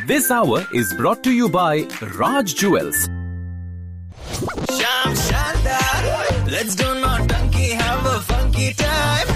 This hour is brought to you by Raj Jewels. Sham Shandar, let's do naughty, have a funky time.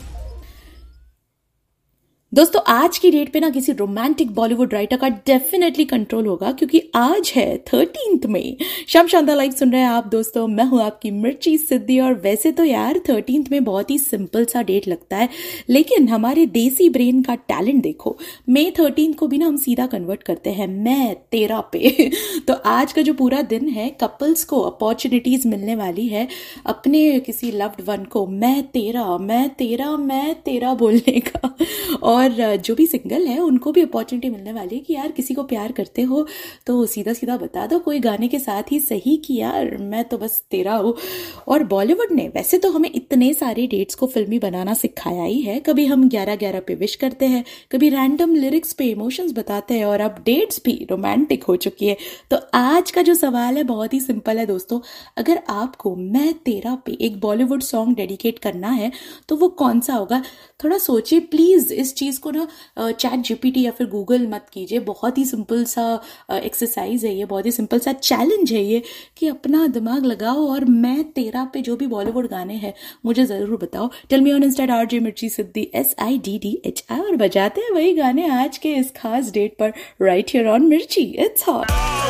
दोस्तों आज की date पे ना किसी romantic Bollywood writer का डेफिनेटली कंट्रोल होगा, क्योंकि आज है 13 मई। शाम शानदार लाइव सुन रहे हैं आप दोस्तों, मैं हूं आपकी मिर्ची सिद्धि। और वैसे तो यार 13 में बहुत ही सिंपल सा डेट लगता है, लेकिन हमारे देसी ब्रेन का टैलेंट देखो, मई 13 को भी ना हम सीधा कन्वर्ट करते हैं मैं तेरा पे। तो आज का जो पूरा दिन है, कपल्स को अपॉर्चुनिटीज मिलने वाली है अपने किसी लव्ड वन को मैं तेरा मैं तेरा मैं तेरा बोलने का। और जो भी सिंगल है उनको भी अपॉर्चुनिटी मिलने वाली है कि यार किसी को प्यार करते हो तो सीधा सीधा बता दो कोई गाने के साथ ही सही कि यार मैं तो बस तेरा हूँ। और बॉलीवुड ने वैसे तो हमें इतने सारे डेट्स को फिल्मी बनाना सिखाया ही है। कभी हम 11-11 पे विश करते हैं, कभी रैंडम लिरिक्स पे इमोशंस बताते हैं, और अब डेट्स भी रोमांटिक हो चुकी है। तो आज का जो सवाल है बहुत ही सिंपल है दोस्तों, अगर आपको मैं तेरा पे एक बॉलीवुड सॉन्ग डेडिकेट करना है तो वो कौन सा होगा? थोड़ा सोचिए प्लीज। इस चीज को ना चैट जीपीटी या फिर गूगल मत कीजिए। बहुत ही सिंपल सा एक्सरसाइज है ये, बहुत ही सिंपल सा चैलेंज है ये कि अपना दिमाग लगाओ और मैं तेरा पे जो भी बॉलीवुड गाने हैं मुझे जरूर बताओ। Tell me on Insta RJ मिर्ची सिद्धि SIDDHI, और बजाते हैं वही गाने आज के इस खास डेट पर राइट हियर ऑन मिर्ची। It's hot.